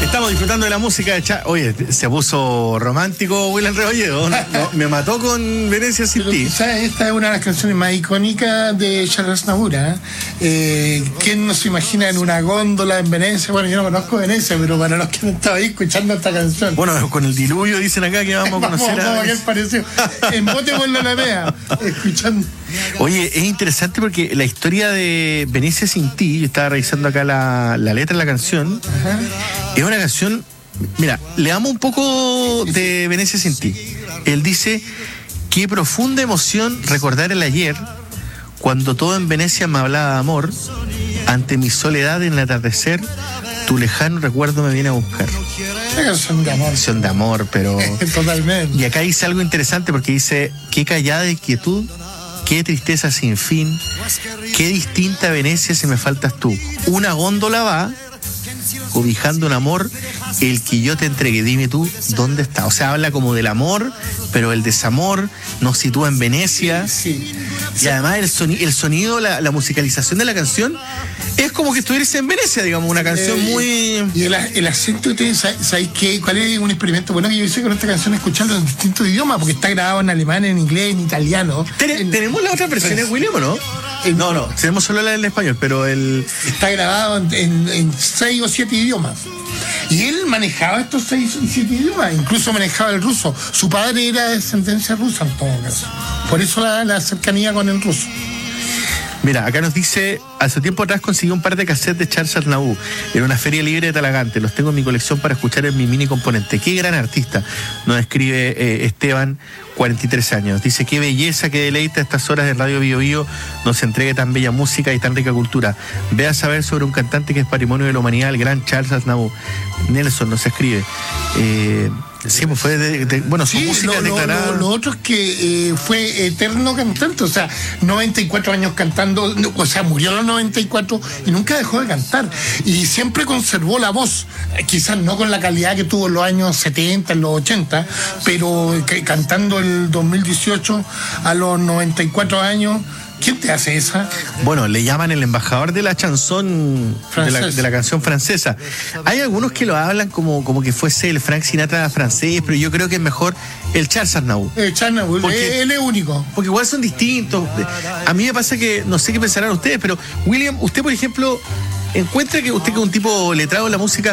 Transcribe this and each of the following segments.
Estamos disfrutando de la música de Oye, se puso romántico William Rebolledo. No, me mató con Venecia sin ti. Quizás esta es una de las canciones más icónicas de Charles Aznavour. ¿Quién no se imagina en una góndola en Venecia? Bueno, yo no conozco Venecia, pero para los que han estado ahí escuchando esta canción. Bueno, con el diluvio dicen acá que vamos a conocer a... ¿Qué pareció? En bote por la Alameda, escuchando. Oye, es interesante porque la historia de Venecia sin ti, yo estaba revisando acá la letra de la canción. Ajá. Es una canción, mira, le damos un poco de Venecia sin ti. Él dice: qué profunda emoción recordar el ayer, cuando todo en Venecia me hablaba de amor, ante mi soledad en el atardecer, tu lejano recuerdo me viene a buscar. Una canción de amor. Canción de amor, pero... Totalmente. Y acá dice algo interesante porque dice: qué callada inquietud, qué tristeza sin fin, qué distinta Venecia si me faltas tú. Una góndola va cobijando un amor, el que yo te entregué, dime tú, ¿dónde está? O sea, habla como del amor, pero el desamor nos sitúa en Venecia. Sí. Y además el sonido, la musicalización de la canción es como que estuvieras en Venecia, digamos, una canción muy... Y el acento, ¿sabéis qué? ¿Cuál es un experimento bueno que yo hice con esta canción? Escucharlo en distintos idiomas, porque está grabado en alemán, en inglés, en italiano. ¿Tenemos la otra versión en William o no? No, tenemos solo la en español, pero está grabado en 6 o 7 idiomas. Y él manejaba estos 6 y 7 idiomas, incluso manejaba el ruso. Su padre era de descendencia rusa en todo caso. Por eso la cercanía con el ruso. Mira, acá nos dice: hace tiempo atrás conseguí un par de cassettes de Charles Aznavour en una feria libre de Talagante. Los tengo en mi colección para escuchar en mi mini componente. Qué gran artista, nos escribe Esteban, 43 años. Dice: qué belleza, qué deleite a estas horas de Radio Bio Bio nos entregue tan bella música y tan rica cultura. Ve a saber sobre un cantante que es patrimonio de la humanidad, el gran Charles Aznavour. Nelson nos escribe. Sí, pues fue bueno, su música declarada. Lo otro es que fue eterno cantante, o sea, 94 años cantando, o sea, murió a los 94 y nunca dejó de cantar. Y siempre conservó la voz, quizás no con la calidad que tuvo en los años 70, en los 80, pero cantando el 2018 a los 94 años. ¿Quién te hace esa? Bueno, le llaman el embajador de la chanson, de la canción francesa. Hay algunos que lo hablan como que fuese el Frank Sinatra francés, pero yo creo que es mejor el Charles Aznavour. Charles Aznavour, él es único. Porque igual son distintos. A mí me pasa que, no sé qué pensarán ustedes, pero William, usted por ejemplo, encuentra que usted, que es un tipo letrado en la música,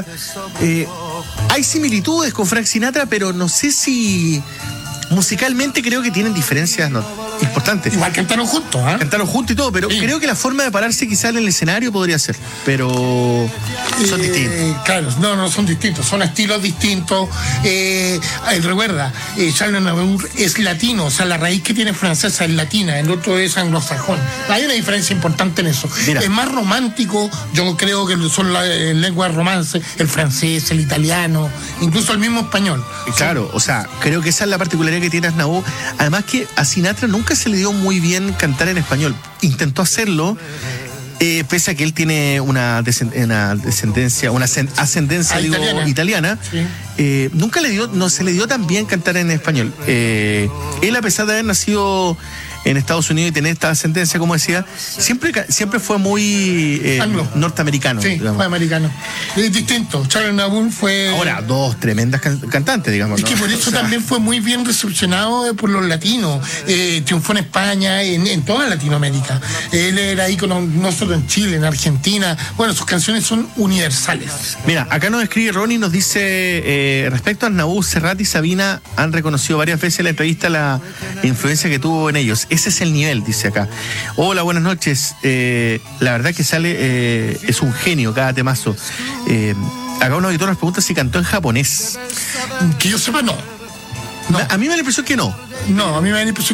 hay similitudes con Frank Sinatra, pero no sé si... musicalmente creo que tienen diferencias importantes. Igual cantaron juntos, ¿eh? Cantaron juntos y todo, pero sí, creo que la forma de pararse quizás en el escenario podría ser, pero son distintos. Claro, no son distintos, son estilos distintos. Recuerda, Charles Aznavour es latino, o sea, la raíz que tiene francesa es latina, el otro es anglosajón. Hay una diferencia importante en eso. Mira. Es más romántico, yo creo que son las lenguas romance, el francés, el italiano, incluso el mismo español. Claro, o sea, creo que esa es la particularidad que tiene Aznavour. Además que a Sinatra nunca se le dio muy bien cantar en español. Intentó hacerlo, pese a que él tiene una ascendencia italiana. Sí. Nunca no se le dio tan bien cantar en español. Él, a pesar de haber nacido en Estados Unidos y tener esta ascendencia, como decía, siempre fue muy norteamericano. Sí, digamos. Fue americano. Es distinto. Charles Aznavour fue... Ahora, dos tremendas cantantes, digamos. Es que por eso también fue muy bien recepcionado por los latinos. Triunfó en España, en toda Latinoamérica. Él era ícono no solo en Chile, en Argentina. Bueno, sus canciones son universales. Mira, acá nos escribe Ronnie, nos dice, respecto a Aznavour, Serrat y Sabina han reconocido varias veces en la entrevista la influencia que tuvo en ellos. Ese es el nivel, dice acá. Hola, buenas noches. La verdad que sale, es un genio cada temazo. Acá un auditor nos pregunta si cantó en japonés. Que yo sepa, no. A mí me da la impresión que no. No, a mí me da la impresión